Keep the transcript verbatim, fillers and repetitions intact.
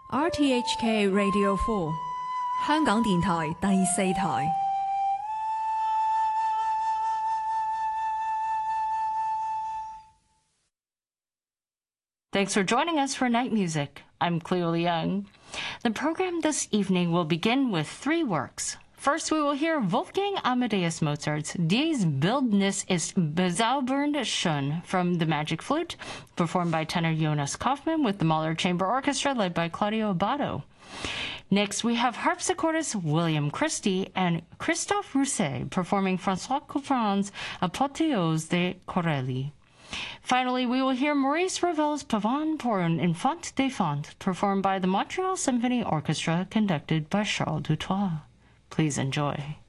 R T H K Radio four 香港電台第四台。 Thanks for joining us for Night Music. I'm Cleo Leung. The program this evening will begin with three works. First, we will hear Wolfgang Amadeus Mozart's Dies Bildnis ist bezaubernd schön from the Magic Flute, performed by tenor Jonas Kaufmann with the Mahler Chamber Orchestra led by Claudio Abbado. Next, we have harpsichordist William Christie and Christophe Rousset performing François Couperin's Apotheose de Corelli. Finally, we will hear Maurice Ravel's Pavane pour un enfant des Fentes, performed by the Montreal Symphony Orchestra, conducted by Charles Dutoit. Please enjoy.